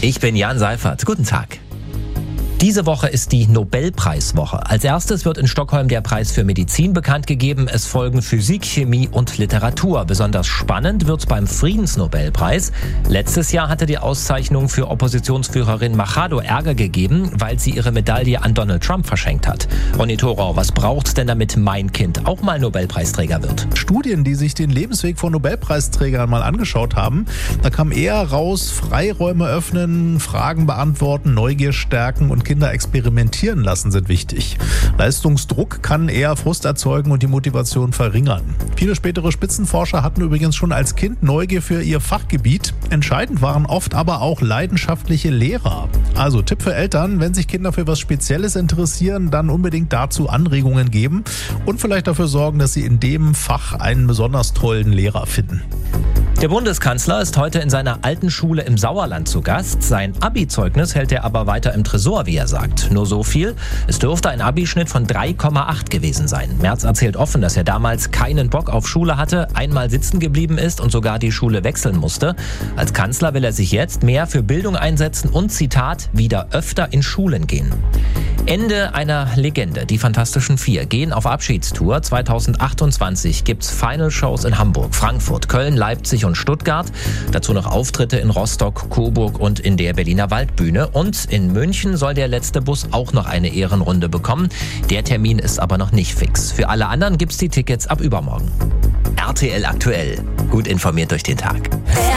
Ich bin Jan Seifert. Guten Tag. Diese Woche ist die Nobelpreiswoche. Als erstes wird in Stockholm der Preis für Medizin bekannt gegeben. Es folgen Physik, Chemie und Literatur. Besonders spannend wird's beim Friedensnobelpreis. Letztes Jahr hatte die Auszeichnung für Oppositionsführerin Machado Ärger gegeben, weil sie ihre Medaille an Donald Trump verschenkt hat. Ronny Thorau, was braucht's denn, damit mein Kind auch mal Nobelpreisträger wird? Studien, die sich den Lebensweg von Nobelpreisträgern mal angeschaut haben, da kam eher raus, Freiräume öffnen, Fragen beantworten, Neugier stärken und Kinder experimentieren lassen sind wichtig. Leistungsdruck kann eher Frust erzeugen und die Motivation verringern. Viele spätere Spitzenforscher hatten übrigens schon als Kind Neugier für ihr Fachgebiet. Entscheidend waren oft aber auch leidenschaftliche Lehrer. Also Tipp für Eltern, wenn sich Kinder für was Spezielles interessieren, dann unbedingt dazu Anregungen geben und vielleicht dafür sorgen, dass sie in dem Fach einen besonders tollen Lehrer finden. Der Bundeskanzler ist heute in seiner alten Schule im Sauerland zu Gast. Sein Abi-Zeugnis hält er aber weiter im Tresor, wie er sagt. Nur so viel, es dürfte ein Abi-Schnitt von 3,8 gewesen sein. Merz erzählt offen, dass er damals keinen Bock auf Schule hatte, einmal sitzen geblieben ist und sogar die Schule wechseln musste. Als Kanzler will er sich jetzt mehr für Bildung einsetzen und, Zitat, wieder öfter in Schulen gehen. Ende einer Legende. Die Fantastischen Vier gehen auf Abschiedstour. 2028 gibt's Final-Shows in Hamburg, Frankfurt, Köln, Leipzig und Stuttgart. Dazu noch Auftritte in Rostock, Coburg und in der Berliner Waldbühne. Und in München soll der letzte Bus auch noch eine Ehrenrunde bekommen. Der Termin ist aber noch nicht fix. Für alle anderen gibt's die Tickets ab übermorgen. RTL aktuell. Gut informiert durch den Tag.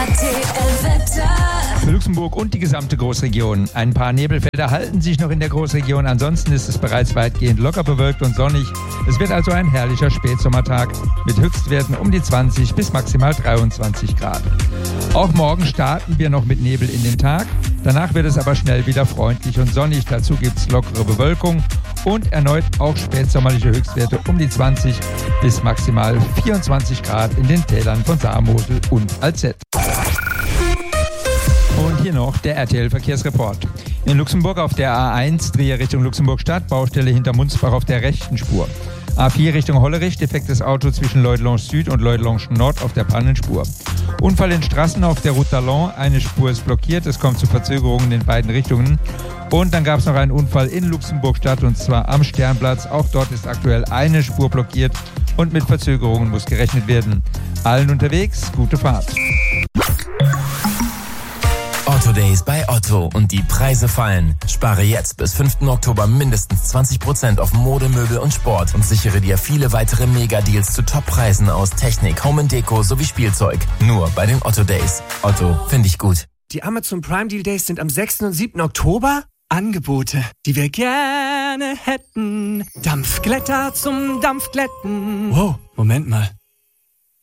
Für Luxemburg und die gesamte Großregion. Ein paar Nebelfelder halten sich noch in der Großregion. Ansonsten ist es bereits weitgehend locker bewölkt und sonnig. Es wird also ein herrlicher Spätsommertag mit Höchstwerten um die 20 bis maximal 23 Grad. Auch morgen starten wir noch mit Nebel in den Tag. Danach wird es aber schnell wieder freundlich und sonnig. Dazu gibt es lockere Bewölkung und erneut auch spätsommerliche Höchstwerte um die 20 bis maximal 24 Grad in den Tälern von Saar, Mosel und Alzett. Und hier noch der RTL-Verkehrsreport. In Luxemburg auf der A1, Trier Richtung Luxemburg-Stadt, Baustelle hinter Munzbach auf der rechten Spur. A4 Richtung Hollerich, defektes Auto zwischen Leudelange Süd und Leudelange Nord auf der Pannenspur. Unfall in Strassen auf der Route d'Alon, eine Spur ist blockiert, es kommt zu Verzögerungen in beiden Richtungen. Und dann gab es noch einen Unfall in Luxemburg-Stadt und zwar am Sternplatz. Auch dort ist aktuell eine Spur blockiert und mit Verzögerungen muss gerechnet werden. Allen unterwegs, gute Fahrt. Otto Days bei Otto und die Preise fallen. Spare jetzt bis 5. Oktober mindestens 20% auf Mode, Möbel und Sport und sichere dir viele weitere Mega-Deals zu Top-Preisen aus Technik, Home & Deko sowie Spielzeug. Nur bei den Otto Days. Otto, finde ich gut. Die Amazon Prime Deal Days sind am 6. und 7. Oktober. Angebote, die wir gerne hätten. Dampfglätter zum Dampfglätten. Wow, Moment mal.